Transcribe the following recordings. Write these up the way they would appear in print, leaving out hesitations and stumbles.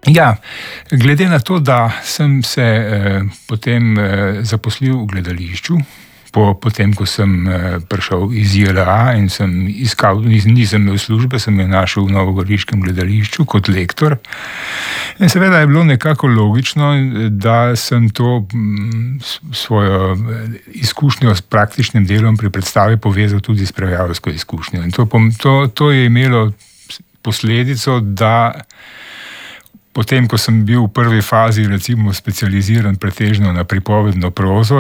Ja, glede na to, da sem se potem zaposlil v gledališču, potem, ko sem prišel iz JLA in sem iskal, nisem imel službe, sem jo našel v novogoriškem gledališču kot lektor. In seveda je bilo nekako logično, da sem to svojo izkušnjo s praktičnim delom pri predstavi povezal tudi s prevajalsko izkušnjo. In to je imelo posledico, da potem, ko sem bil v prvi fazi, recimo, specializiran pretežno na pripovedno prozo,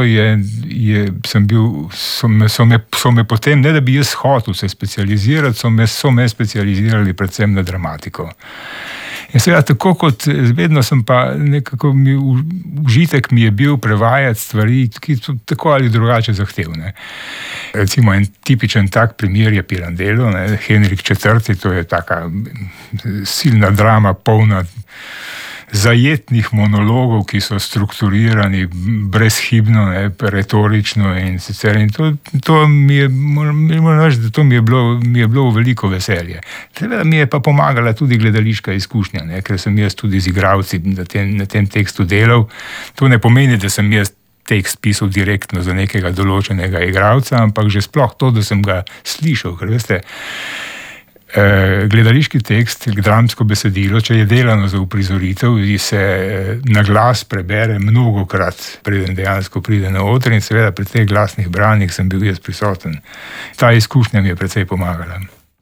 so me potem, ne da bi jaz hotel se specializirati, so me specializirali predvsem na dramatiko. In seveda, tako kot vedno sem pa nekako užitek mi je bil prevajati stvari, ki so tako ali drugače zahtevne. Recimo en tipičen tak primer je Pirandello, Henrik IV, to je taka silna drama, polna zajetnih monologov, ki so strukturirani brezhibno, retorično in sicer. In to mi je bilo veliko veselje. Seveda mi je pa pomagala tudi gledališka izkušnja, ker sem jaz tudi z igralci na tem tekstu delal. To ne pomeni, da sem jaz tekst pisal direktno za nekega določenega igralca, ampak že sploh to, da sem ga slišal, ker veste, gledališki tekst, dramsko besedilo, če je delano za uprizoritev, se na glas prebere mnogokrat, preden dejansko pride na oder, in seveda pri teh glasnih branjih sem bil jaz prisoten. Ta izkušnja mi je precej pomagala.